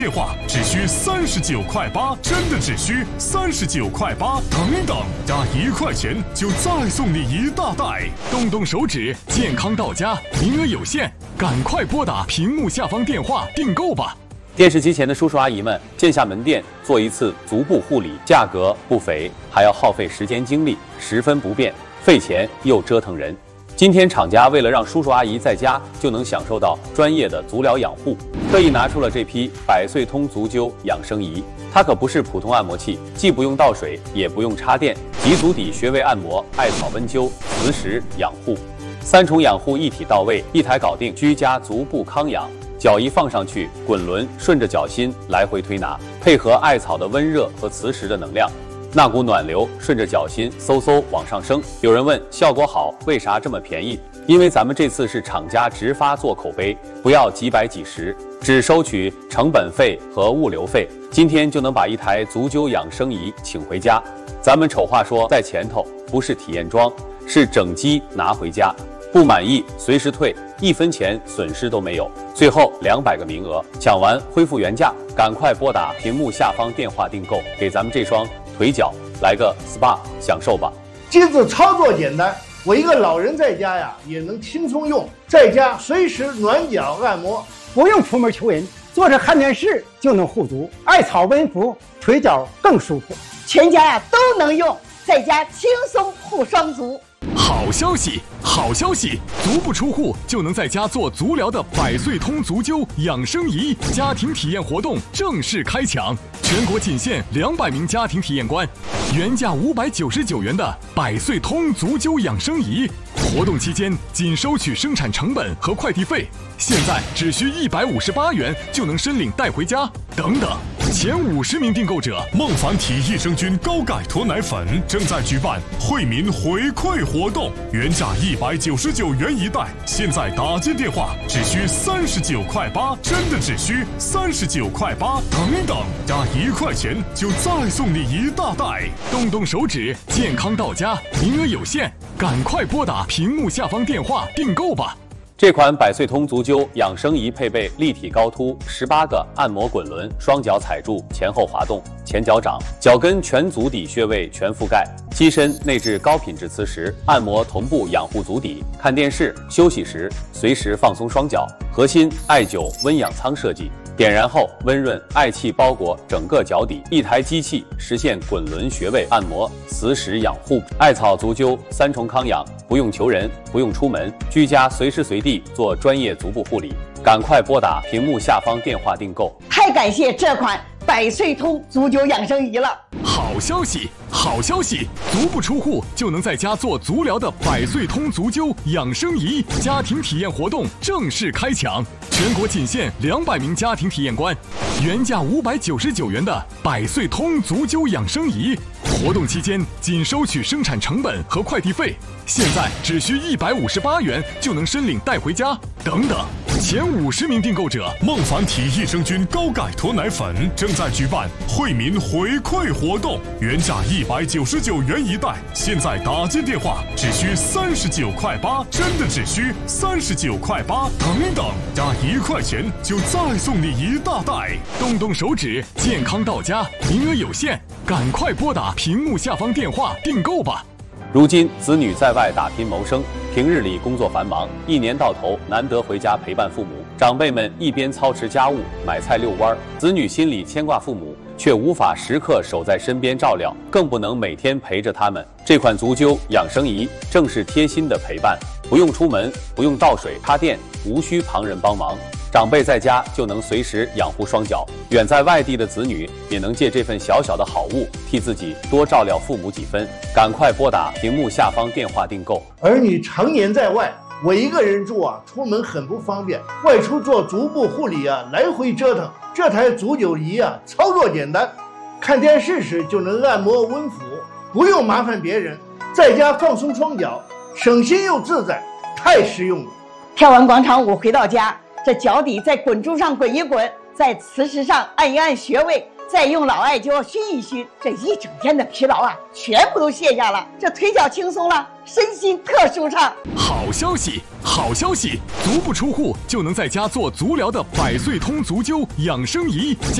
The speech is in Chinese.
电话只需39.8块，真的只需39.8块，等等，加1块钱就再送你一大袋。动动手指，健康到家，名额有限，赶快拨打屏幕下方电话订购吧。 电视机前的叔叔阿姨们，线下门店做一次足部护理，价格不菲，还要耗费时间精力，十分不便，费钱又折腾人。今天厂家为了让叔叔阿姨在家就能享受到专业的足疗养护，特意拿出了这批百岁通足灸养生仪。它可不是普通按摩器，既不用倒水，也不用插电，集足底穴位按摩、艾草温灸、磁石养护，3重养护一体到位，一台搞定，居家足部康养。脚一放上去，滚轮顺着脚心来回推拿，配合艾草的温热和磁石的能量，那股暖流顺着脚心嗖嗖往上升。有人问效果好，为啥这么便宜？因为咱们这次是厂家直发做口碑，不要几百几十，只收取成本费和物流费。今天就能把一台足灸养生仪请回家。咱们丑话说在前头，不是体验装，是整机拿回家。不满意随时退，1分钱损失都没有。最后200个名额，抢完恢复原价，赶快拨打屏幕下方电话订购，给咱们这双腿脚来个 SPA 享受吧。 机子操作简单，我一个老人在家呀也能轻松用，在家随时暖脚按摩， 不用出门求人，坐着看电视就能护足，艾草温敷，腿脚更舒服， 全家呀都能用，在家轻松护双足。 好消息，好消息！足不出户就能在家做足疗的百岁通足灸养生仪家庭体验活动正式开抢，全国仅限200名家庭体验官，原价599元的百岁通足灸养生仪，活动期间仅收取生产成本和快递费，现在只需158元就能申领带回家。等等，前50名订购者，孟凡体益生菌高钙脱奶粉正在举办惠民回馈活动，原价199元一袋，现在打进电话只需39.8块，真的只需39.8块，等等，加1块钱就再送你一大袋。动动手指，健康到家，名额有限，赶快拨打屏幕下方电话订购吧。 这款百岁通足灸养生仪配备立体高凸18个按摩滚轮，双脚踩住，前后滑动，前脚掌，脚跟全足底穴位全覆盖，机身内置高品质磁石，按摩同步养护足底，看电视、休息时随时放松双脚，核心艾灸温养舱设计。点燃后温润，艾气包裹整个脚底，一台机器实现滚轮穴位按摩、磁石养护、艾草足灸3重康养，不用求人，不用出门，居家随时随地做专业足部护理。赶快拨打屏幕下方电话订购。 太感谢这款百岁通足灸养生仪了！ 好消息，好消息！足不出户就能在家做足疗的百岁通足灸养生仪家庭体验活动正式开抢，全国仅限200名家庭体验官，原价599元的百岁通足灸养生仪，活动期间仅收取生产成本和快递费，现在只需158元就能申领带回家。等等，前50名订购者，孟凡体益生菌高钙脱奶粉正在举办惠民回馈活动，原价199元一袋，现在打进电话只需39.8块，真的只需39.8块，等等，加1块钱就再送你一大袋。动动手指，健康到家，名额有限，赶快拨打屏幕下方电话订购吧。 如今子女在外打拼谋生，平日里工作繁忙，一年到头难得回家陪伴父母，长辈们一边操持家务、买菜遛弯，子女心里牵挂父母，却无法时刻守在身边照料，更不能每天陪着他们。这款足灸养生仪正是贴心的陪伴，不用出门，不用倒水插电，无需旁人帮忙，长辈在家就能随时养护双脚，远在外地的子女也能借这份小小的好物，替自己多照料父母几分。赶快拨打屏幕下方电话订购。 儿女常年在外，我一个人住啊，出门很不方便，外出做足部护理啊，来回折腾。这台足灸仪啊，操作简单，看电视时就能按摩温敷，不用麻烦别人，在家放松双脚，省心又自在，太实用了。 跳完广场舞回到家，这脚底在滚珠上滚一滚，在磁石上按一按穴位， 再用老艾灸熏一熏，这一整天的疲劳啊，全部都卸下了，这腿脚轻松了，身心特舒畅。 好消息，好消息！足不出户就能在家做足疗的百岁通足灸养生仪。